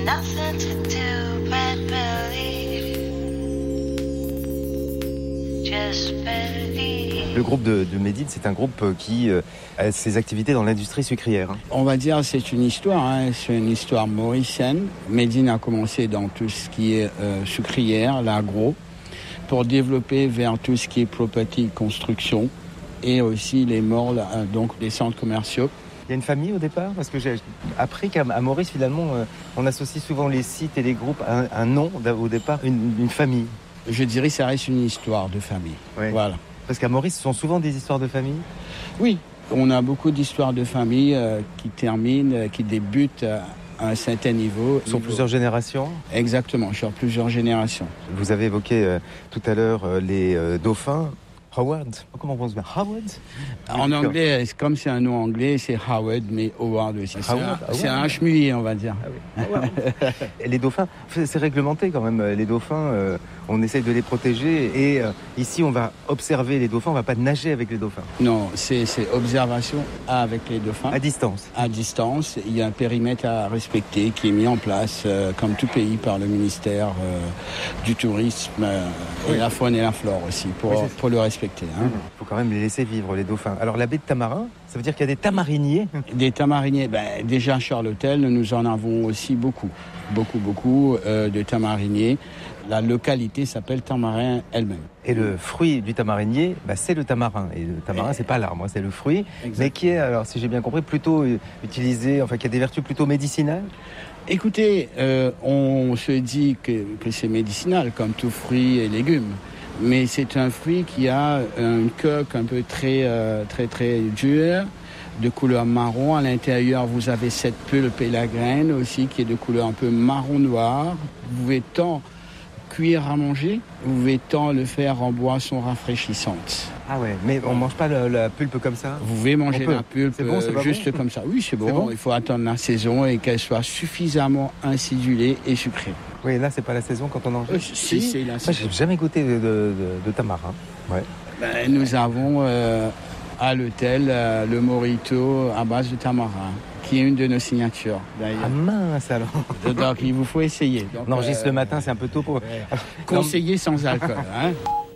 nothing to do but believe. Just believe. Le groupe de Médine, c'est un groupe qui a ses activités dans l'industrie sucrière. On va dire que c'est une histoire, c'est une histoire mauricienne. Médine a commencé dans tout ce qui est sucrière, l'agro, pour développer vers tout ce qui est property, construction et aussi les malls, donc les centres commerciaux. Il y a une famille au départ? Parce que j'ai appris qu'à Maurice, finalement, on associe souvent les sites et les groupes à un nom, au départ, une famille. Je dirais que ça reste une histoire de famille. Oui. Voilà. Parce qu'à Maurice, ce sont souvent des histoires de famille? Oui, on a beaucoup d'histoires de famille qui terminent, qui débutent à un certain niveau. Sur plusieurs générations? Exactement, sur plusieurs générations. Vous avez évoqué tout à l'heure les dauphins. Howard, comment on pense bien? Howard? En anglais, comme c'est un nom anglais, c'est Howard, mais Howard aussi. C'est un chemuyé, on va dire. Ah oui. Et les dauphins, c'est réglementé quand même. Les dauphins, on essaye de les protéger. Et ici, on va observer les dauphins, on ne va pas nager avec les dauphins. Non, c'est observation avec les dauphins. À distance? À distance. Il y a un périmètre à respecter qui est mis en place, comme tout pays, par le ministère du Tourisme et la faune et la flore aussi, pour le respecter. Il faut quand même les laisser vivre, les dauphins. Alors, la baie de Tamarin, ça veut dire qu'il y a des tamariniers? Des tamariniers, déjà sur l'hôtel, nous en avons aussi beaucoup de tamariniers. La localité s'appelle Tamarin elle-même. Et le fruit du tamarinier, c'est le tamarin. Et le tamarin, c'est pas l'arbre, c'est le fruit. Exactement. Mais qui est, alors si j'ai bien compris, plutôt utilisé, enfin qui a des vertus plutôt médicinales? Écoutez, on se dit que c'est médicinal, comme tout fruit et légumes. Mais c'est un fruit qui a une coque un peu très dure, de couleur marron. À l'intérieur, vous avez cette pulpe et la graine aussi qui est de couleur un peu marron-noir. Vous pouvez tant cuire à manger, vous pouvez tant le faire en boisson rafraîchissante. Ah ouais, mais on mange pas la pulpe comme ça? Vous pouvez manger la pulpe juste bon comme ça. Oui, c'est bon. Il faut attendre la saison et qu'elle soit suffisamment acidulée et sucrée. Oui, là, c'est pas la saison quand on en mange. Si, c'est la saison. Moi, j'ai jamais goûté de tamarin. Ouais. Nous avons à l'hôtel le mojito à base de tamarin, qui est une de nos signatures, d'ailleurs. Ah mince, alors. Donc, il vous faut essayer. Donc, on enregistre le matin, c'est un peu tôt pour... Conseiller sans alcool,